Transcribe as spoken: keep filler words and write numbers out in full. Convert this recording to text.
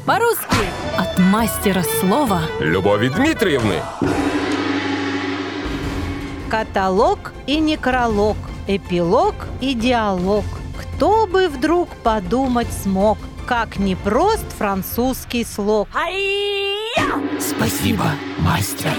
По-русски от мастера слова Любови Дмитриевны. Каталог и некролог, эпилог и диалог. Кто бы вдруг подумать смог, как непрост французский слог. Спасибо, мастер.